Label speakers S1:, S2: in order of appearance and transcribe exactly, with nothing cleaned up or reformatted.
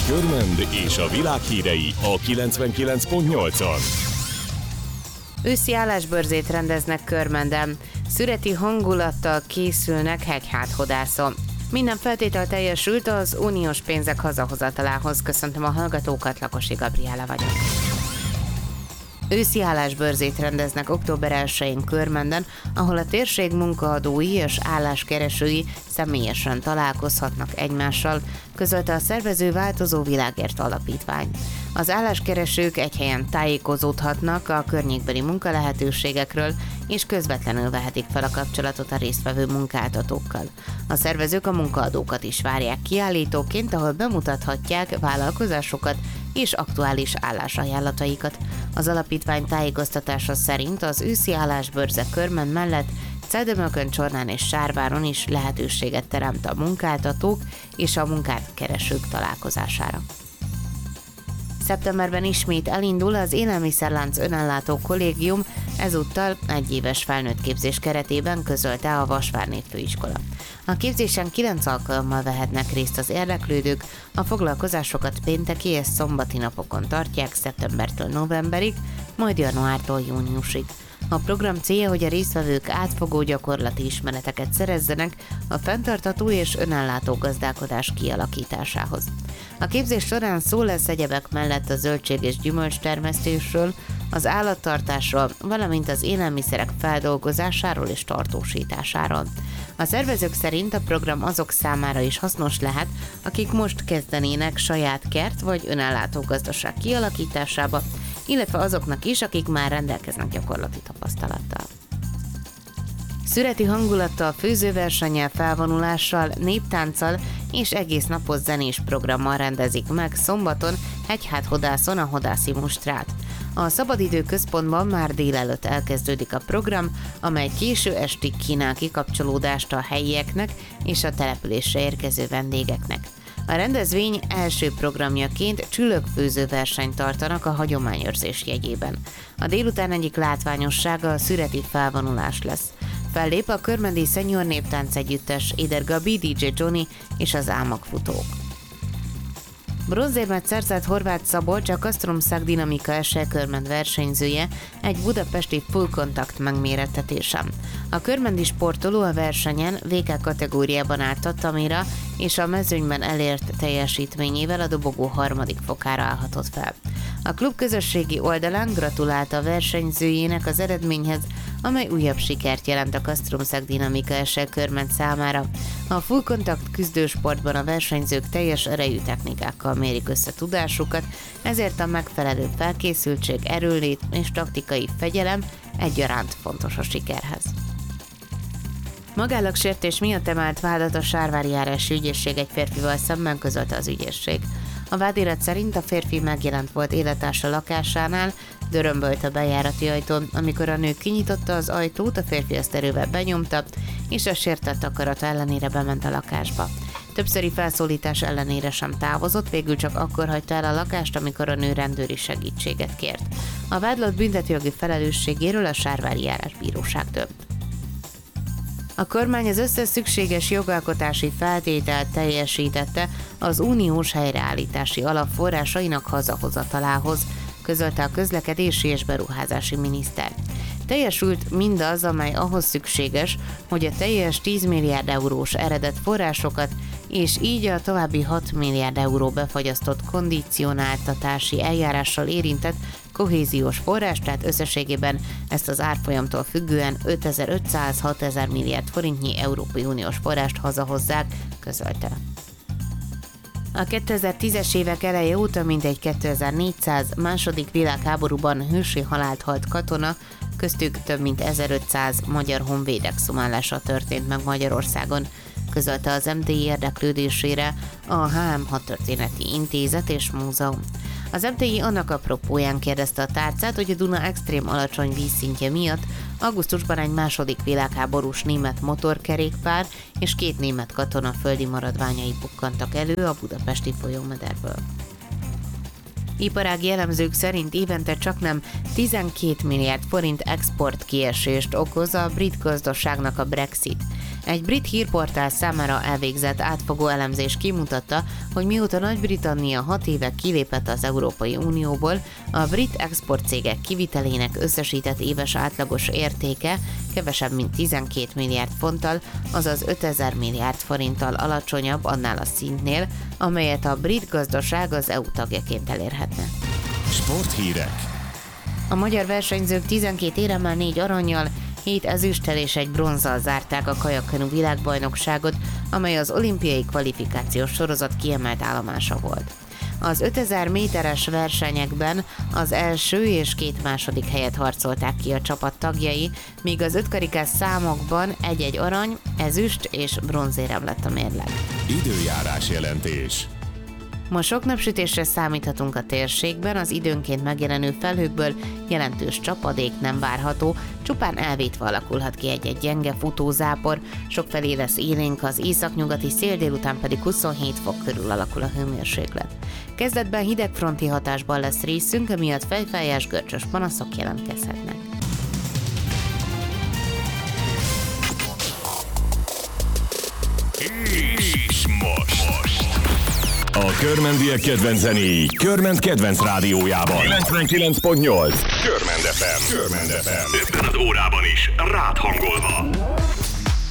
S1: Körmend és a világ hírei a kilencvenkilenc pont nyolcon.
S2: Őszi állásbörzét rendeznek Körmenden. Szüreti hangulattal készülnek hegyháthodászon. Minden feltétel teljesült az uniós pénzek hazahozatalához. Köszöntöm a hallgatókat, Lakosi Gabriella vagyok. Őszi állásbörzét rendeznek október elsején Körmenden, ahol a térség munkaadói és álláskeresői személyesen találkozhatnak egymással, közölte a szervező Változó Világért Alapítvány. Az álláskeresők egy helyen tájékozódhatnak a környékbeli munkalehetőségekről, és közvetlenül vehetik fel a kapcsolatot a résztvevő munkáltatókkal. A szervezők a munkaadókat is várják kiállítóként, ahol bemutathatják vállalkozásokat és aktuális állásajánlataikat. Az alapítvány tájékoztatása szerint az őszi állásbörze Körmend mellett Celdömölkön, Csornán és Sárváron is lehetőséget teremt a munkáltatók és a munkát keresők találkozására. Szeptemberben ismét elindul az Élelmiszerlánc Önellátó Kollégium, ezúttal egyéves felnőttképzés keretében, közölte a Vasvárné Főiskola. A képzésen kilenc alkalommal vehetnek részt az érdeklődők, a foglalkozásokat pénteki és szombati napokon tartják szeptembertől novemberig, majd januártól júniusig. A program célja, hogy a résztvevők átfogó gyakorlati ismereteket szerezzenek a fenntartható és önellátó gazdálkodás kialakításához. A képzés során szó lesz egyebek mellett a zöldség- és gyümölcstermesztésről, az állattartásról, valamint az élelmiszerek feldolgozásáról és tartósításáról. A szervezők szerint a program azok számára is hasznos lehet, akik most kezdenének saját kert vagy önellátó gazdaság kialakításába, illetve azoknak is, akik már rendelkeznek gyakorlati tapasztalattal. Szüreti hangulattal, főzőversennyel, felvonulással, néptánccal és egész napos zenés programmal rendezik meg szombaton Hegyháthodászon a Hodászi Mustrát. A Szabadidő Központban már délelőtt elkezdődik a program, amely késő estig kínál kikapcsolódást a helyieknek és a településre érkező vendégeknek. A rendezvény első programjaként csülökfőző versenyt tartanak a hagyományőrzés jegyében. A délután egyik látványossága a szüreti felvonulás lesz. Fellép a körmendi Senior Néptánc Együttes, Éder Gabi, dé dzsé Johnny és az Álmokfutók. Bronzérmet szerzett Horváth Szabolcs, a Castrum Szakdinamika es e Körmend versenyzője egy budapesti full contact megmérettetésen. A körmendi sportoló a versenyen vé ká kategóriában állt tatamira, és a mezőnyben elért teljesítményével a dobogó harmadik fokára állhatott fel. A klub közösségi oldalán gratulált a versenyzőjének az eredményhez, amely újabb sikert jelent a Castrum Szakdinamika es e Körmend számára. A full contact küzdősportban a versenyzők teljes erejű technikákkal mérik össze tudásukat, ezért a megfelelő felkészültség, erőlét és taktikai fegyelem egyaránt fontos a sikerhez. Magállagsértés miatt emelt vádat a Sárvári járási ügyészség egy férfival szemben, közölte az ügyészség. A vádirat szerint a férfi megjelent volt élettársa lakásánál, dörömbölt a bejárati ajtón, amikor a nő kinyitotta az ajtót, a férfi azt erővel benyomta, és a sértett akarata ellenére bement a lakásba. Többszöri felszólítás ellenére sem távozott, végül csak akkor hagyta el a lakást, amikor a nő rendőri segítséget kért. A vádlott büntetőjogi felelősségéről a Sárvári járásbíróság dönt. A kormány az összes szükséges jogalkotási feltételt teljesítette az uniós helyreállítási alap forrásainak hazahozatalához, közölte a közlekedési és beruházási miniszter. Teljesült mindaz, amely ahhoz szükséges, hogy a teljes tíz milliárd eurós eredet forrásokat és így a további hat milliárd euró befagyasztott kondicionáltatási eljárással érintett kohéziós forrás, tehát összességében ezt az árfolyamtól függően ötezer-ötszáz-hatezer milliárd forintnyi Európai Uniós forrást hazahozzák, közölte. A kétezer-tízes évek eleje óta mintegy kétezer-négyszáz második világháborúban hősi halált halt katona, köztük több mint ezerötszáz magyar honvédek szumálása történt meg Magyarországon, közölte az em té i érdeklődésére a há em Hadtörténeti Intézet és Múzeum. Az em té i annak apropóján kérdezte a tárcát, hogy a Duna extrém alacsony vízszintje miatt augusztusban egy második világháborús német motorkerékpár és két német katona földi maradványai bukkantak elő a budapesti folyómederből. Iparági elemzők szerint évente csaknem tizenkét milliárd forint export kiesést okoz a brit gazdaságnak a Brexit. Egy brit hírportál számára elvégzett átfogó elemzés kimutatta, hogy mióta Nagy-Britannia hat éve kilépett az Európai Unióból, a brit exportcégek kivitelének összesített éves átlagos értéke kevesebb mint tizenkét milliárd fonttal, azaz ötezer milliárd forinttal alacsonyabb annál a szintnél, amelyet a brit gazdaság az é u tagjaként elérhetne.
S1: Sporthírek.
S2: A magyar versenyzők tizenkét éremmel, négy arannyal, hét ezüsttel és egy bronzzal zárták a kajakkenu világbajnokságot, amely az olimpiai kvalifikációs sorozat kiemelt állomása volt. Az ötezer méteres versenyekben az első és két második helyet harcolták ki a csapat tagjai, míg az ötkarikás számokban egy-egy arany, ezüst és bronzérem lett a mérleg.
S1: Időjárás jelentés.
S2: Ma sok napsütésre számíthatunk a térségben, az időnként megjelenő felhőkből jelentős csapadék nem várható, csupán elvétve alakulhat ki egy-egy gyenge futózápor, sokfelé lesz élénk az északnyugati szél, délután pedig huszonhét fok körül alakul a hőmérséklet. Kezdetben hidegfronti hatásban lesz részünk, emiatt fejfájás, görcsös panaszok jelentkezhetnek.
S1: És most. A Körmendiek kedvenc zenéi Körment kedvenc rádiójában. kilencvenkilenc pont nyolc Körmend ef em. Körmend ef em.
S3: Ebben az órában is rád hangolva.